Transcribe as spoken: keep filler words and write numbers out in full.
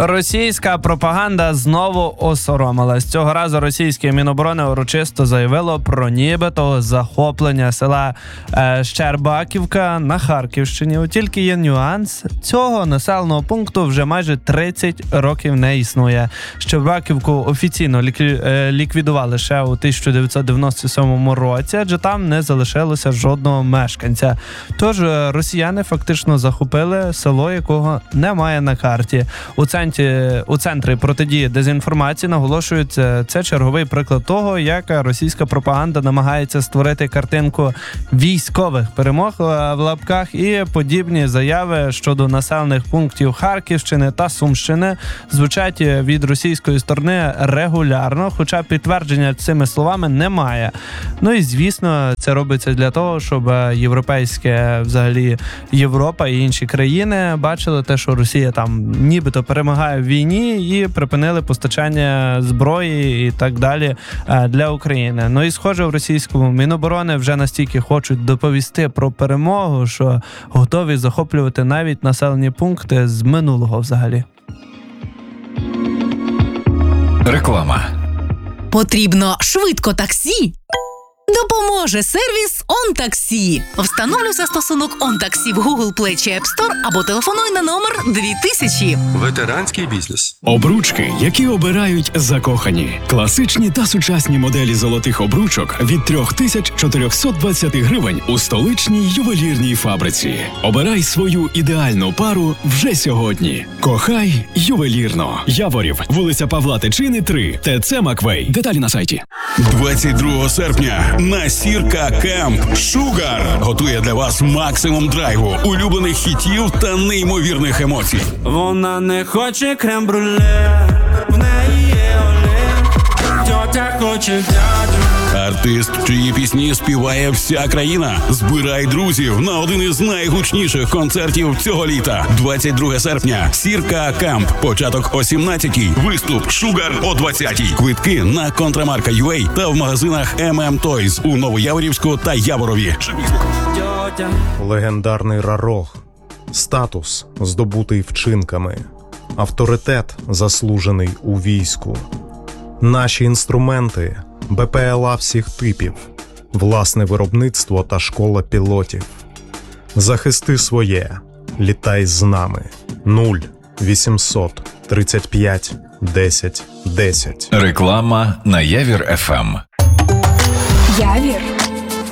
Російська пропаганда знову осоромилась. Цього разу російське Міноборони урочисто заявило про нібито захоплення села е, Щербаківка на Харківщині. От тільки є нюанс. Цього населеного пункту вже майже тридцять років не існує. Щербаківку офіційно лікві, е, ліквідували ще у тисяча дев'ятсот дев'яносто сьомому році, адже там не залишилося жодного мешканця. Тож росіяни фактично захопили село, якого немає на карті. У центрі, у центрі протидії дезінформації наголошують, це черговий приклад того, як російська пропаганда намагається створити картинку військових перемог в лапках, і подібні заяви щодо населених пунктів Харківщини та Сумщини звучать від російської сторони регулярно, хоча підтвердження цими словами немає. Ну і звісно, це робиться для того, щоб європейське, взагалі Європа і інші країни бачили те, що Росія там нібито перемагає в війні, і припинили постачання зброї і так далі для України. Ну і схоже, в російському Міноборони вже настільки хочуть доповісти про перемогу, що готові захоплювати навіть населені пункти з минулого взагалі. Реклама. Потрібно швидко таксі? Допоможе сервіс OnTaxi. Встановлюй застосунок OnTaxi в Google Play чи App Store або телефонуй на номер дві тисячі. Ветеранський бізнес. Обручки, які обирають закохані. Класичні та сучасні моделі золотих обручок від три тисячі чотириста двадцять гривень у столичній ювелірній фабриці. Обирай свою ідеальну пару вже сьогодні. Кохай ювелірно. Яворів, вулиця Павла Тичини, три. ТЦ Маквей. Деталі на сайті. двадцять другого серпня на Сірка Кемп Шугар готує для вас максимум драйву, улюблених хітів та неймовірних емоцій. Вона не хоче крем-брюле, в неї є оле, тьотя хоче дядю. Артист, чиї пісні співає вся країна. Збирай друзів на один із найгучніших концертів цього літа. двадцять другого серпня. Сірка Кемп. Початок о сімнадцятій. Виступ Шугар о двадцятій. Квитки на Контрамарка ю ей та в магазинах ем ем Toys у Новояворівську та Яворові. Легендарний Рарог. Статус, здобутий вчинками. Авторитет, заслужений у війську. Наші інструменти – Бе Пе Ел А всіх типів, власне виробництво та школа пілотів. Захисти своє, літай з нами. нуль вісімсот тридцять п'ять десять десять. Реклама на Явір еф ем. Явір